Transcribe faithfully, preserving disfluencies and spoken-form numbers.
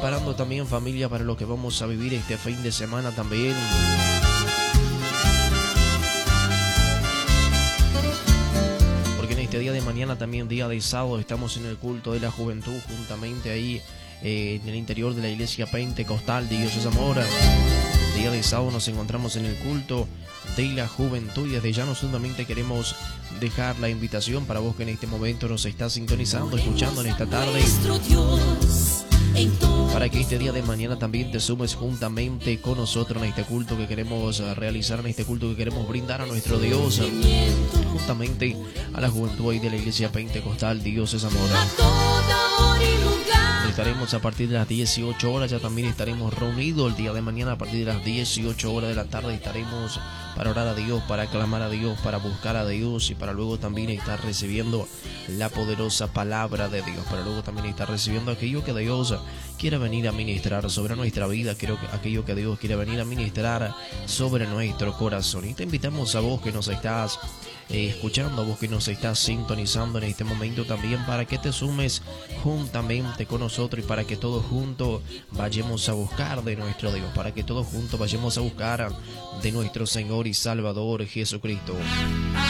preparando también, familia, para lo que vamos a vivir este fin de semana también. Porque en este día de mañana, también día de sábado, estamos en el culto de la juventud, juntamente ahí eh, en el interior de la iglesia pentecostal de Dios es Amor. Día de sábado nos encontramos en el culto de la juventud, y desde ya nosotros solamente queremos dejar la invitación para vos que en este momento nos estás sintonizando, escuchando en esta tarde, para que este día de mañana también te sumes juntamente con nosotros en este culto que queremos realizar, en este culto que queremos brindar a nuestro Dios, justamente a la juventud de la iglesia pentecostal Dios es Amor. Estaremos a partir de las dieciocho horas, ya también estaremos reunidos el día de mañana a partir de las dieciocho horas de la tarde. Estaremos para orar a Dios, para clamar a Dios, para buscar a Dios, y para luego también estar recibiendo la poderosa palabra de Dios, para luego también estar recibiendo aquello que Dios quiere venir a ministrar sobre nuestra vida, creo que aquello que Dios quiere venir a ministrar sobre nuestro corazón. Y te invitamos a vos que nos estás eh, escuchando, a vos que nos estás sintonizando en este momento también, para que te sumes juntamente con nosotros, y para que todos juntos vayamos a buscar de nuestro Dios, para que todos juntos vayamos a buscar de nuestro Señor y Salvador Jesucristo.